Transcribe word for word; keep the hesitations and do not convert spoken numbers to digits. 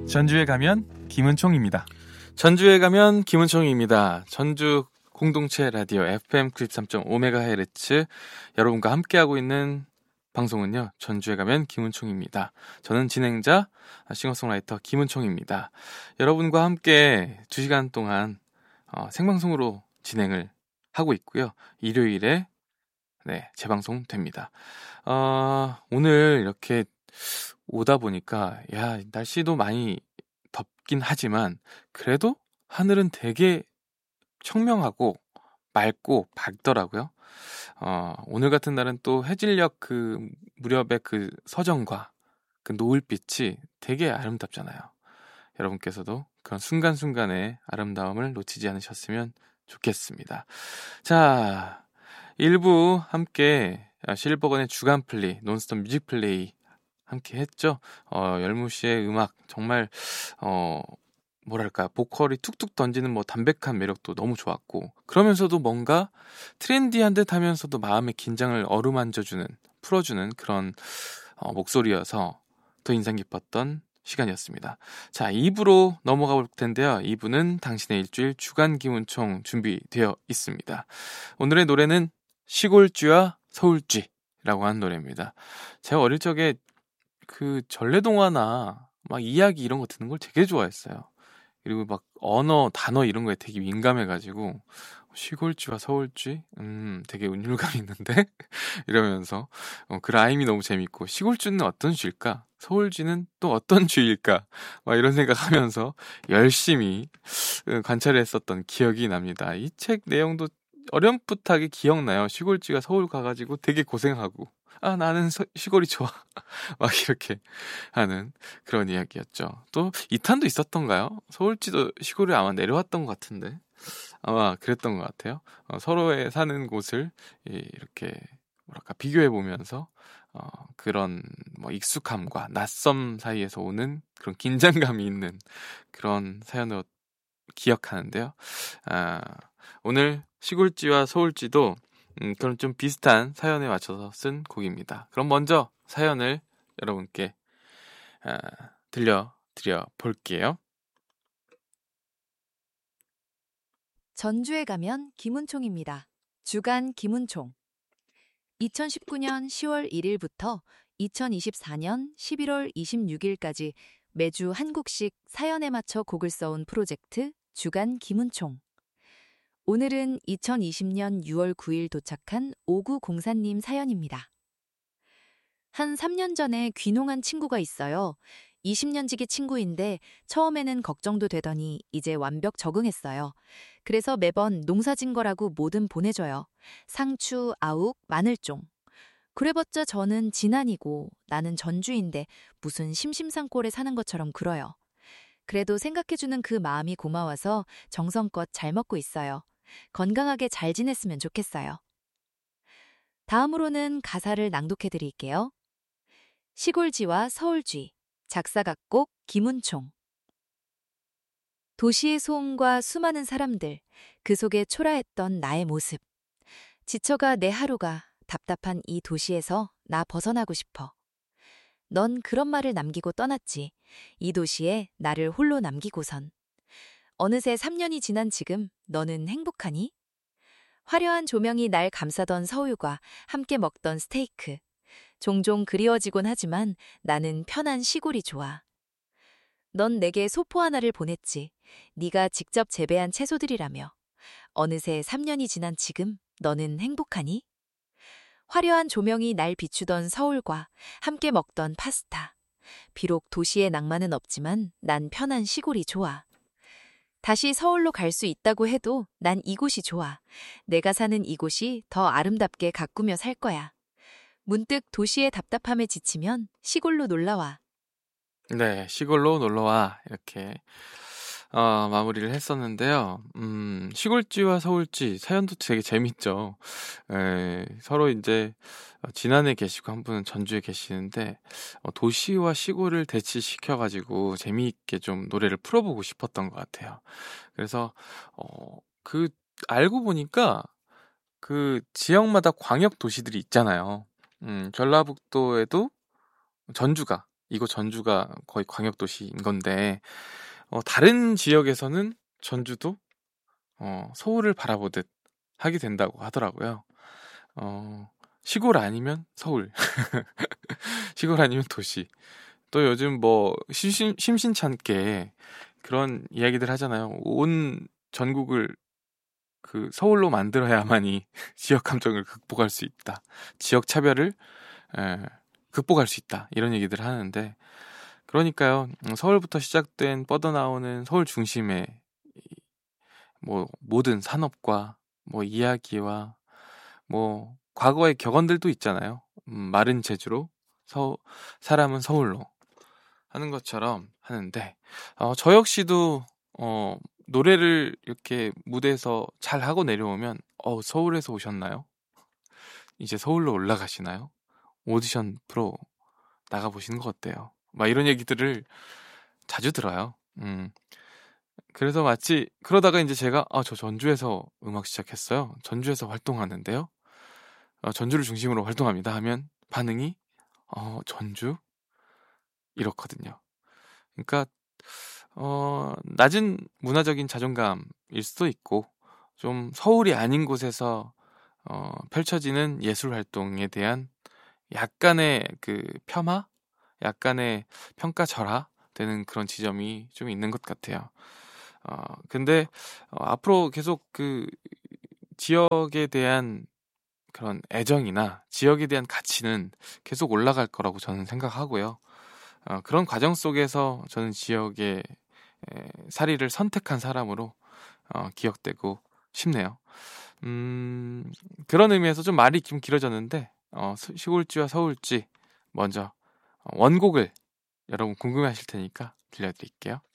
전주에 가면 김은총입니다. 전주에 가면 김은총입니다. 전주 공동체 라디오 에프엠 구십삼 점 오 메가헤르츠 여러분과 함께하고 있는 방송은요, 전주에 가면 김은총입니다. 저는 진행자 싱어송라이터 김은총입니다. 여러분과 함께 두 시간 동안 어, 생방송으로 진행을 하고 있고요. 일요일에 네, 재방송됩니다. 어, 오늘 이렇게 오다 보니까 야, 날씨도 많이 덥긴 하지만 그래도 하늘은 되게 청명하고 맑고 밝더라고요. 어, 오늘 같은 날은 또 해질녘 그 무렵의 그 서정과 그 노을빛이 되게 아름답잖아요. 여러분께서도 그런 순간순간의 아름다움을 놓치지 않으셨으면 좋겠습니다. 자, 일 부 함께 실버건의 주간 플레이, 논스톱 뮤직 플레이 함께 했죠. 어, 열무 씨의 음악 정말 어, 뭐랄까 보컬이 툭툭 던지는 뭐 담백한 매력도 너무 좋았고, 그러면서도 뭔가 트렌디한 듯 하면서도 마음의 긴장을 어루만져주는, 풀어주는 그런 어, 목소리여서 더 인상 깊었던 시간이었습니다. 자, 이 부로 넘어가 볼 텐데요. 이 부는 당신의 일주일 주간 기운총 준비되어 있습니다. 오늘의 노래는 시골쥐와 서울쥐라고 하는 노래입니다. 제가 어릴 적에 그 전래동화나 막 이야기 이런 거 듣는 걸 되게 좋아했어요. 그리고 막 언어, 단어 이런 거에 되게 민감해가지고 시골쥐와 서울쥐? 음, 되게 운율감 있는데? 이러면서 어, 그 라임이 너무 재밌고, 시골쥐는 어떤 쥐일까? 서울쥐는 또 어떤 쥐일까? 막 이런 생각하면서 열심히 관찰을 했었던 기억이 납니다. 이 책 내용도 어렴풋하게 기억나요. 시골쥐가 서울 가가지고 되게 고생하고, 아, 나는 서, 시골이 좋아. 막 이렇게 하는 그런 이야기였죠. 또 이 탄도 있었던가요? 서울지도 시골에 아마 내려왔던 것 같은데, 아마 그랬던 것 같아요. 어, 서로의 사는 곳을 이렇게 뭐랄까 비교해보면서 어, 그런 뭐 익숙함과 낯섦 사이에서 오는 그런 긴장감이 있는 그런 사연을 기억하는데요. 아, 오늘 시골지와 서울지도 음, 그런 좀 비슷한 사연에 맞춰서 쓴 곡입니다. 그럼 먼저 사연을 여러분께 아, 들려드려 볼게요. 전주에 가면 김은총입니다. 주간 김은총. 이천십구 년 시월 일일부터 이천이십사 년 십일월 이십육일까지 매주 한 곡씩 사연에 맞춰 곡을 써온 프로젝트 주간 김은총. 오늘은 이천이십 년 유월 구일 도착한 오구공사님 사연입니다. 한 삼 년 전에 귀농한 친구가 있어요. 이십 년지기 친구인데 처음에는 걱정도 되더니 이제 완벽 적응했어요. 그래서 매번 농사진 거라고 뭐든 보내줘요. 상추, 아욱, 마늘종. 그래봤자 저는 진안이고 나는 전주인데 무슨 심심산골에 사는 것처럼 굴어요. 그래도 생각해주는 그 마음이 고마워서 정성껏 잘 먹고 있어요. 건강하게 잘 지냈으면 좋겠어요. 다음으로는 가사를 낭독해드릴게요. 시골쥐와 서울쥐, 작사각곡 김은총. 도시의 소음과 수많은 사람들, 그 속에 초라했던 나의 모습. 지쳐가 내 하루가 답답한 이 도시에서 나 벗어나고 싶어. 넌 그런 말을 남기고 떠났지. 이 도시에 나를 홀로 남기고선. 어느새 삼 년이 지난 지금 너는 행복하니? 화려한 조명이 날 감싸던 서울과 함께 먹던 스테이크. 종종 그리워지곤 하지만 나는 편한 시골이 좋아. 넌 내게 소포 하나를 보냈지. 네가 직접 재배한 채소들이라며. 어느새 삼 년이 지난 지금 너는 행복하니? 화려한 조명이 날 비추던 서울과 함께 먹던 파스타. 비록 도시의 낭만은 없지만 난 편한 시골이 좋아. 다시 서울로 갈 수 있다고 해도 난 이곳이 좋아. 내가 사는 이곳이 더 아름답게 가꾸며 살 거야. 문득 도시의 답답함에 지치면 시골로 놀러와. 네, 시골로 놀러와. 이렇게 어, 마무리를 했었는데요. 음, 시골쥐와 서울쥐 사연도 되게 재밌죠. 에, 서로 이제 진안에 계시고 한 분은 전주에 계시는데 어, 도시와 시골을 대치시켜가지고 재미있게 좀 노래를 풀어보고 싶었던 것 같아요. 그래서 어, 그 알고 보니까 그 지역마다 광역 도시들이 있잖아요. 음, 전라북도에도 전주가 이곳 전주가 거의 광역도시인 건데 어, 다른 지역에서는 전주도 어, 서울을 바라보듯 하게 된다고 하더라고요. 어, 시골 아니면 서울, 시골 아니면 도시. 또 요즘 뭐 심심, 심심찮게 그런 이야기들 하잖아요. 온 전국을 그 서울로 만들어야만이 지역 감정을 극복할 수 있다. 지역 차별을 에, 극복할 수 있다. 이런 얘기들 하는데 그러니까요. 음, 서울부터 시작된 뻗어나오는 서울 중심의 뭐 모든 산업과 뭐 이야기와 뭐 과거의 격언들도 있잖아요. 음, 마른 제주로 서 사람은 서울로 하는 것처럼 하는데 어, 저 역시도 어, 노래를 이렇게 무대에서 잘 하고 내려오면 어, 서울에서 오셨나요? 이제 서울로 올라가시나요? 오디션 프로 나가보시는 거 어때요? 막 이런 얘기들을 자주 들어요. 음. 그래서 마치 그러다가 이제 제가 아, 저 전주에서 음악 시작했어요. 전주에서 활동하는데요. 어, 전주를 중심으로 활동합니다 하면 반응이 어, 전주? 이렇거든요. 그러니까 어, 낮은 문화적인 자존감일 수도 있고 좀 서울이 아닌 곳에서 어, 펼쳐지는 예술 활동에 대한 약간의 그 폄하, 약간의 평가절하 되는 그런 지점이 좀 있는 것 같아요. 어, 근데 어, 앞으로 계속 그 지역에 대한 그런 애정이나 지역에 대한 가치는 계속 올라갈 거라고 저는 생각하고요. 어, 그런 과정 속에서 저는 지역의 에, 사리를 선택한 사람으로 어, 기억되고 싶네요. 음, 그런 의미에서 좀 말이 좀 길어졌는데 어, 시- 시골지와 서울지 먼저 어, 원곡을 여러분 궁금해하실 테니까 들려드릴게요.